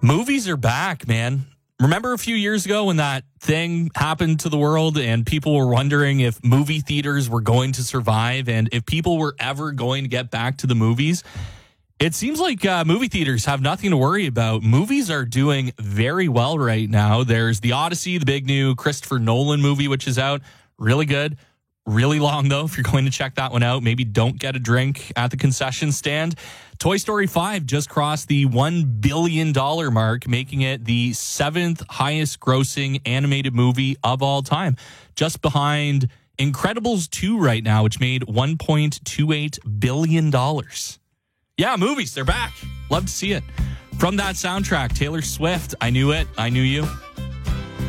Movies are back, man. Remember a few years ago when that thing happened to the world and people were wondering if movie theaters were going to survive and if people were ever going to get back to the movies? It seems like movie theaters have nothing to worry about. Movies are doing very well right now. There's The Odyssey, the big new Christopher Nolan movie, which is out. Really good. Really long, though, if you're going to check that one out. Maybe don't get a drink at the concession stand. Toy Story 5 just crossed the $1 billion mark, making it the 7th highest grossing animated movie of all time. Just behind Incredibles 2 right now, which made $1.28 billion. Yeah, movies, they're back. Love to see it. From that soundtrack, Taylor Swift, I Knew It, I Knew You.